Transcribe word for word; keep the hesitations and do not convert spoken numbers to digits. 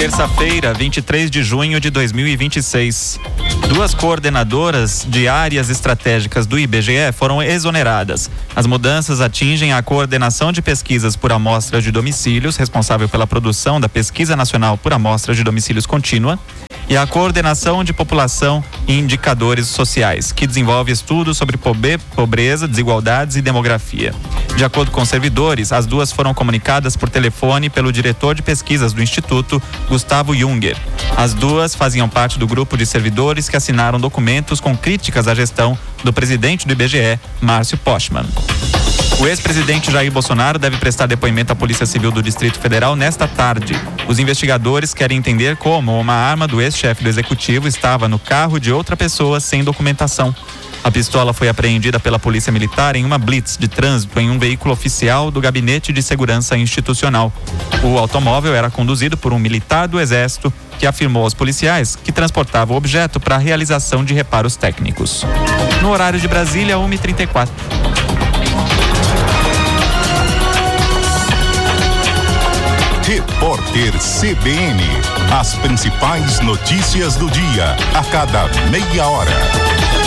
Terça-feira, vinte e três de junho de dois mil e vinte e seis. Duas coordenadoras de áreas estratégicas do I B G E foram exoneradas. As mudanças atingem a coordenação de pesquisas por amostra de domicílios, responsável pela produção da Pesquisa Nacional por Amostra de Domicílios Contínua, e a coordenação de população e indicadores sociais, que desenvolve estudos sobre pobreza, desigualdades e demografia. De acordo com servidores, as duas foram comunicadas por telefone pelo diretor de pesquisas do Instituto, Gustavo Junger. As duas faziam parte do grupo de servidores que assinaram documentos com críticas à gestão do presidente do I B G E, Márcio Postman. O ex-presidente Jair Bolsonaro deve prestar depoimento à Polícia Civil do Distrito Federal nesta tarde. Os investigadores querem entender como uma arma do ex-chefe do executivo estava no carro de outra pessoa sem documentação. A pistola foi apreendida pela Polícia Militar em uma blitz de trânsito em um veículo oficial do Gabinete de Segurança Institucional. O automóvel era conduzido por um militar do Exército que afirmou aos policiais que transportava o objeto para a realização de reparos técnicos. No horário de Brasília, uma e trinta e quatro. Repórter C B N. As principais notícias do dia, a cada meia hora.